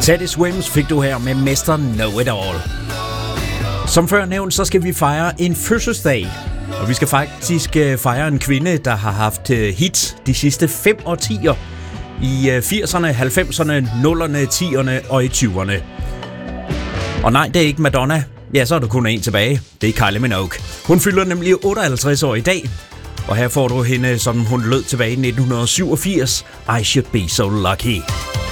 Teddy Swims fik du her med Mr. Know It All. Som før nævnt, så skal vi fejre en fødselsdag. Og vi skal faktisk fejre en kvinde, der har haft hits de sidste 5 årtier. I 80'erne, 90'erne, 0'erne, 10'erne og i 20'erne. Og nej, det er ikke Madonna. Ja, så er der kun en tilbage. Det er Kylie Minogue. Hun fylder nemlig 58 år i dag. Og her får du hende, som hun lød tilbage i 1987. I Should Be So Lucky.